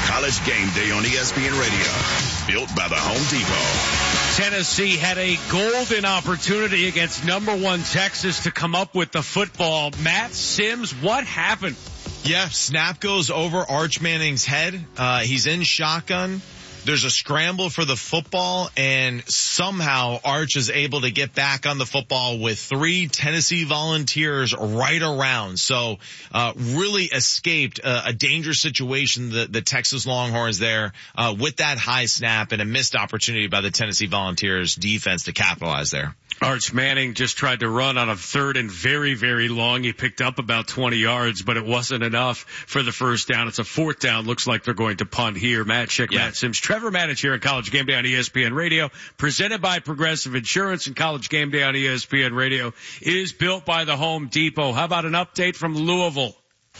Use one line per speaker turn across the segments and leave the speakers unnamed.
College Game Day on ESPN Radio. Built by the Home Depot.
Tennessee had a golden opportunity against number 1 Texas to come up with the football. Matt Sims, what happened?
Yeah, snap goes over Arch Manning's head. He's in shotgun. There's a scramble for the football, and somehow Arch is able to get back on the football with 3 Tennessee Volunteers right around. So really escaped a dangerous situation, the Texas Longhorns there, with that high snap and a missed opportunity by the Tennessee Volunteers defense to capitalize there.
Arch Manning just tried to run on a 3rd and very, very long. He picked up about 20 yards, but it wasn't enough for the first down. It's a 4th down. Looks like they're going to punt here. Matt Schick, Matt Sims, Trevor Maddich here at College Game Day on ESPN Radio, presented by Progressive Insurance, and College Game Day on ESPN Radio is built by the Home Depot. How about an update from Louisville?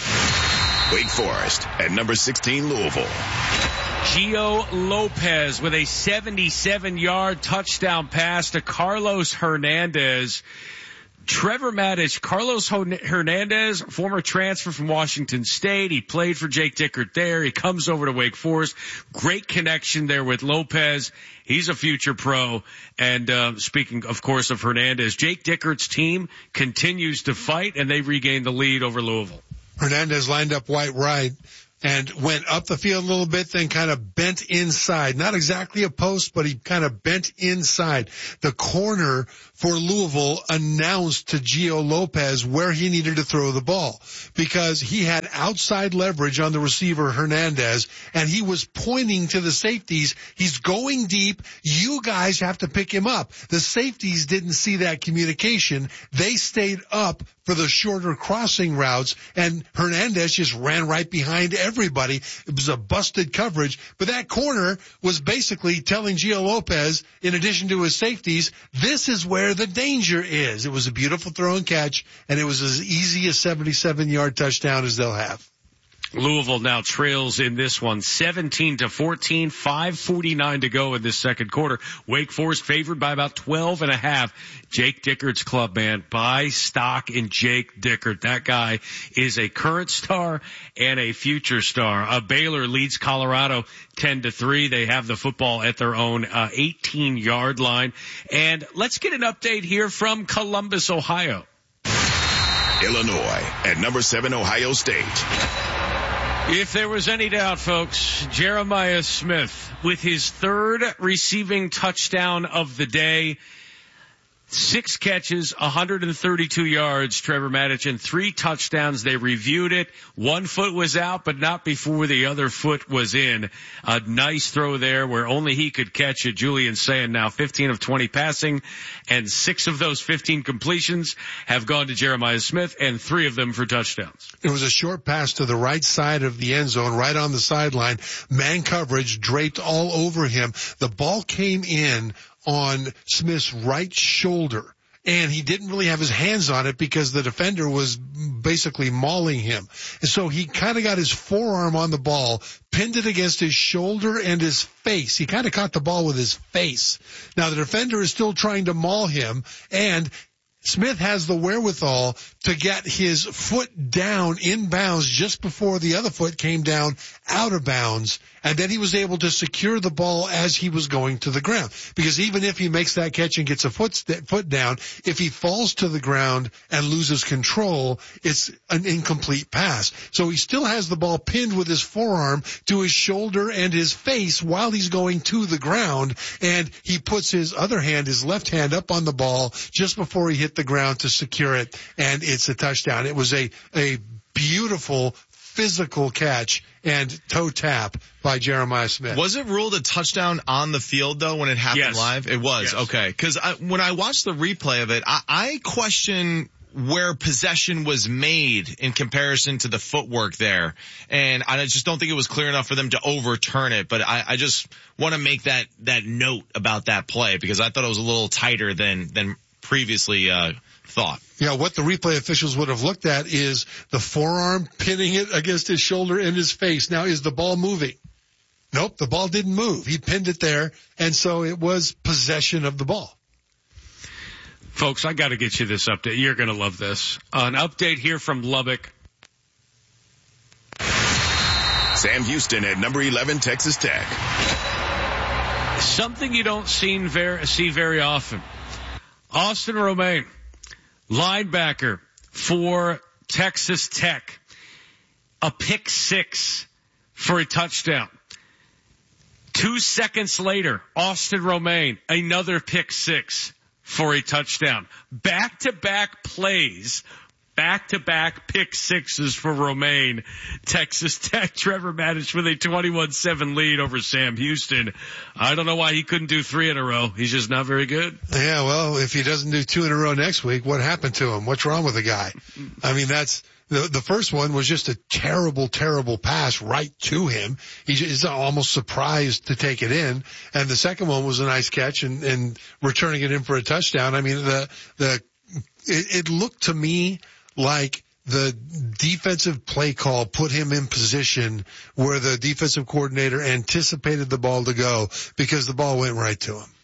Wake Forest at number 16, Louisville.
Gio Lopez with a 77-yard touchdown pass to Carlos Hernandez. Trevor Maddich, Carlos Hernandez, former transfer from Washington State. He played for Jake Dickert there. He comes over to Wake Forest. Great connection there with Lopez. He's a future pro. And speaking, of course, of Hernandez, Jake Dickert's team continues to fight, and they regain the lead over Louisville.
Hernandez lined up right and went up the field a little bit, then kind of bent inside. Not exactly a post, but he kind of bent inside. The corner for Louisville announced to Gio Lopez where he needed to throw the ball because he had outside leverage on the receiver Hernandez, and he was pointing to the safeties. He's going deep. You guys have to pick him up. The safeties didn't see that communication. They stayed up for the shorter crossing routes, and Hernandez just ran right behind everybody. It was a busted coverage, but that corner was basically telling Gio Lopez, in addition to his safeties, this is where the danger is. It was a beautiful throw and catch, and it was as easy a 77-yard touchdown as they'll have.
Louisville now trails in this one 17-14, 5:49 to go in this second quarter. Wake Forest favored by about 12.5. Jake Dickert's club, man. Buy stock in Jake Dickert. That guy is a current star and a future star. Baylor leads Colorado 10-3. They have the football at their own 18-yard line. And let's get an update here from Columbus, Ohio.
Illinois at number 7, Ohio State.
If there was any doubt, folks, Jeremiah Smith with his 3rd receiving touchdown of the day. 6 catches, 132 yards, Trevor Maddich, and 3 touchdowns. They reviewed it. 1 foot was out, but not before the other foot was in. A nice throw there where only he could catch it. Julian saying now 15 of 20 passing, and 6 of those 15 completions have gone to Jeremiah Smith, and 3 of them for touchdowns.
It was a short pass to the right side of the end zone, right on the sideline. Man coverage draped all over him. The ball came in on Smith's right shoulder, and he didn't really have his hands on it because the defender was basically mauling him. And so he kind of got his forearm on the ball, pinned it against his shoulder and his face. He kind of caught the ball with his face. Now the defender is still trying to maul him, and Smith has the wherewithal to get his foot down in bounds just before the other foot came down out of bounds, and then he was able to secure the ball as he was going to the ground. Because even if he makes that catch and gets a foot down, if he falls to the ground and loses control, it's an incomplete pass. So he still has the ball pinned with his forearm to his shoulder and his face while he's going to the ground, and he puts his other hand, his left hand, up on the ball just before he hit the ground to secure it, and it's a touchdown. It was a beautiful physical catch and toe tap by Jeremiah Smith.
Was it ruled a touchdown on the field, though, when it happened live? It was? Yes. Okay. Because when I watched the replay of it, I question where possession was made in comparison to the footwork there. And I just don't think it was clear enough for them to overturn it. But I just want to make that note about that play because I thought it was a little tighter than previously thought.
Yeah, what the replay officials would have looked at is the forearm pinning it against his shoulder and his face. Now, is the ball moving? Nope, the ball didn't move. He pinned it there, and so it was possession of the ball.
Folks, I got to get you this update. You're going to love this. An update here from Lubbock.
Sam Houston at number 11, Texas Tech.
Something you don't see very often. Austin Romaine, linebacker for Texas Tech. A pick six for a touchdown. 2 seconds later, Austin Romaine, another pick six for a touchdown. Back-to-back plays, back-to-back pick sixes for Romaine. Texas Tech, Trevor Maddich with a 21-7 lead over Sam Houston. I don't know why he couldn't do 3 in a row. He's just not very good.
Yeah, well, if he doesn't do 2 in a row next week, what happened to him? What's wrong with the guy? I mean, that's... The first one was just a terrible, terrible pass right to him. He's almost surprised to take it in. And the second one was a nice catch and returning it in for a touchdown. I mean, it looked to me like the defensive play call put him in position where the defensive coordinator anticipated the ball to go because the ball went right to him.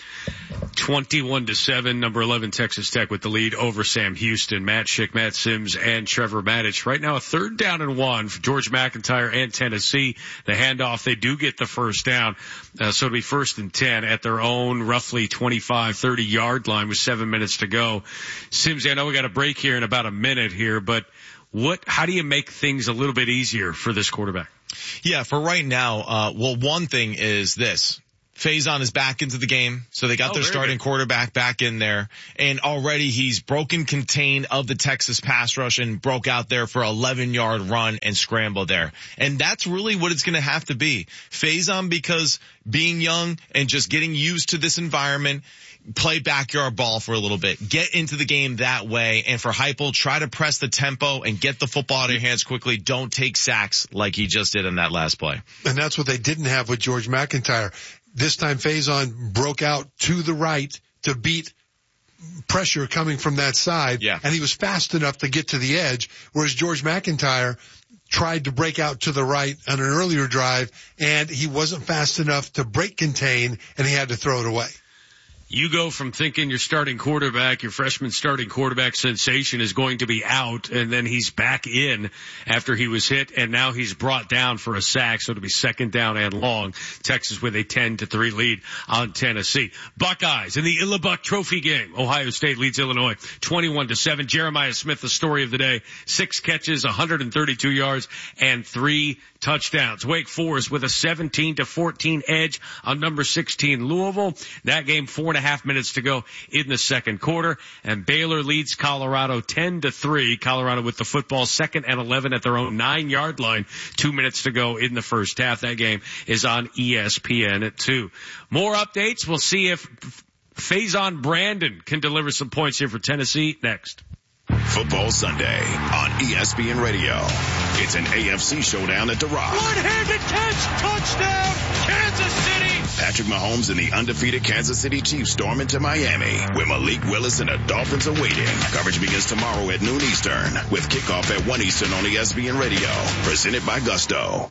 21-7, number 11 Texas Tech with the lead over Sam Houston. Matt Schick, Matt Sims, and Trevor Maddich. Right now, a 3rd down and 1 for George McIntyre and Tennessee. The handoff, they do get the first down. So it'll be 1st and 10 at their own roughly 25, 30-yard line with 7 minutes to go. Sims, I know we got a break here in about a minute here, but how do you make things a little bit easier for this quarterback?
Yeah, for right now, one thing is this. Faison is back into the game, so they got their starting quarterback back in there, and already he's broken contain of the Texas pass rush and broke out there for 11-yard run and scramble there. And that's really what it's going to have to be. Faison, because being young and just getting used to this environment, play backyard ball for a little bit, get into the game that way, and for Heupel, try to press the tempo and get the football out of your hands quickly. Don't take sacks like he just did in that last play.
And that's what they didn't have with George McIntyre. This time Faison broke out to the right to beat pressure coming from that side.
Yeah.
And he was fast enough to get to the edge, whereas George McIntyre tried to break out to the right on an earlier drive, and he wasn't fast enough to break contain, and he had to throw it away.
You go from thinking your starting quarterback, your freshman starting quarterback sensation is going to be out, and then he's back in after he was hit, and now he's brought down for a sack, so it'll be 2nd down and long. Texas with a 10-3 lead on Tennessee. Buckeyes in the Illabuck Trophy game. Ohio State leads Illinois 21-7. Jeremiah Smith, the story of the day. 6 catches, 132 yards, and 3 touchdowns. Wake Forest with a 17-14 edge on number 16 Louisville. That game 4.5 minutes to go in the second quarter, and Baylor leads Colorado 10-3. Colorado with the football, 2nd and 11 at their own 9-yard line. 2 minutes to go in the first half. That game is on ESPN at 2. More updates. We'll see if Faison Brandon can deliver some points here for Tennessee next.
Football Sunday on ESPN Radio. It's an AFC showdown at the Rock.
One-handed catch, touchdown, Kansas City.
Patrick Mahomes and the undefeated Kansas City Chiefs storm into Miami, where Malik Willis and the Dolphins are waiting. Coverage begins tomorrow at noon Eastern, with kickoff at 1 Eastern on ESPN Radio. Presented by Gusto.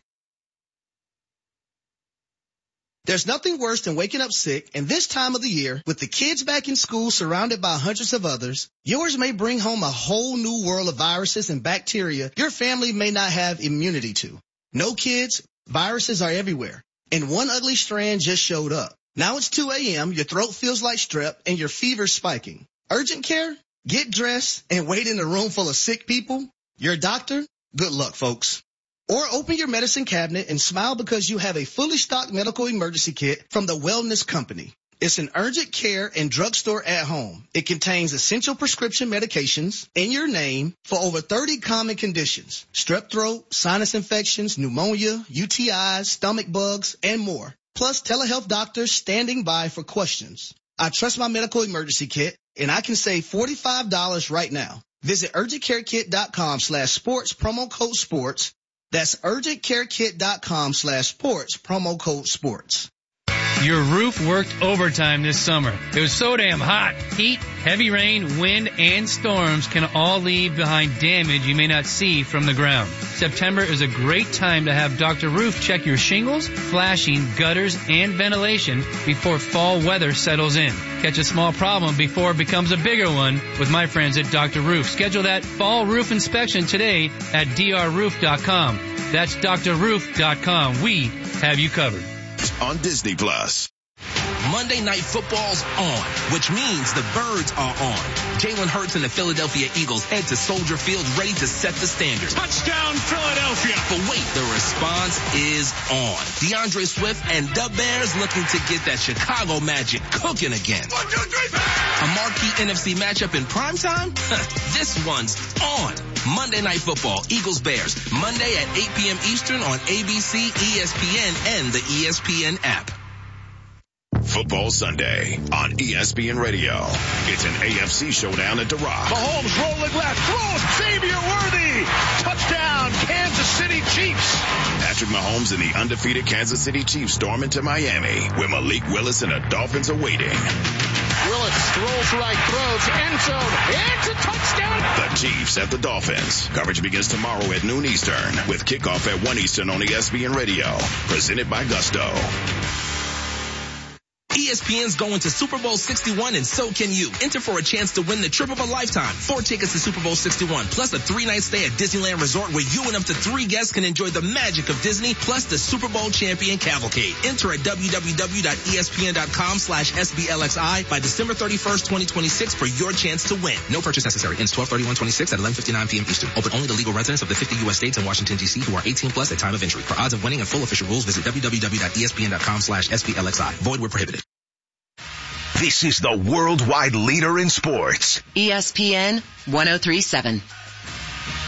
There's nothing worse than waking up sick, and this time of the year, with the kids back in school surrounded by hundreds of others, yours may bring home a whole new world of viruses and bacteria your family may not have immunity to. No kids, viruses are everywhere, and one ugly strand just showed up. Now it's 2 a.m., your throat feels like strep, and your fever's spiking. Urgent care? Get dressed and wait in a room full of sick people? Your doctor? Good luck, folks. Or open your medicine cabinet and smile because you have a fully stocked medical emergency kit from the Wellness Company. It's an urgent care and drugstore at home. It contains essential prescription medications in your name for over 30 common conditions: strep throat, sinus infections, pneumonia, UTIs, stomach bugs, and more. Plus telehealth doctors standing by for questions. I trust my medical emergency kit, and I can save $45 right now. Visit urgentcarekit.com/sports, promo code sports. That's urgentcarekit.com/sports, promo code sports.
Your roof worked overtime this summer. It was so damn hot. Heat, heavy rain, wind, and storms can all leave behind damage you may not see from the ground. September is a great time to have Dr. Roof check your shingles, flashing, gutters, and ventilation before fall weather settles in. Catch a small problem before it becomes a bigger one with my friends at Dr. Roof. Schedule that fall roof inspection today at drroof.com. That's drroof.com. We have you covered.
On Disney Plus.
Monday Night Football's on, which means the Birds are on. Jalen Hurts and the Philadelphia Eagles head to Soldier Field ready to set the standard.
Touchdown, Philadelphia.
But wait, the response is on. DeAndre Swift and the Bears looking to get that Chicago magic cooking again.
1, 2, 3,
A marquee NFC matchup in primetime? This one's on. Monday Night Football, Eagles-Bears, Monday at 8 p.m. Eastern on ABC, ESPN, and the ESPN app.
Football Sunday on ESPN Radio. It's an AFC showdown at The Rock.
Mahomes rolling left, throws Xavier Worthy. Touchdown, Kansas City Chiefs.
Patrick Mahomes and the undefeated Kansas City Chiefs storm into Miami, where Malik Willis and the Dolphins are waiting.
Willis throws right, throws, end zone, it's a touchdown.
The Chiefs at the Dolphins. Coverage begins tomorrow at noon Eastern, with kickoff at 1 Eastern on ESPN Radio. Presented by Gusto.
ESPN's going to Super Bowl 61 and so can you. Enter for a chance to win the trip of a lifetime. 4 tickets to Super Bowl 61 plus a 3-night stay at Disneyland Resort where you and up to 3 guests can enjoy the magic of Disney plus the Super Bowl champion cavalcade. Enter at www.espn.com/SBLXI by December 31st, 2026 for your chance to win. No purchase necessary. Ends 12/31/26 at 11:59 p.m. Eastern. Open only to legal residents of the 50 U.S. states and Washington, D.C. who are 18 plus at time of entry. For odds of winning and full official rules, visit www.espn.com/SBLXI. Void where prohibited.
This is the worldwide leader in sports.
ESPN 1037.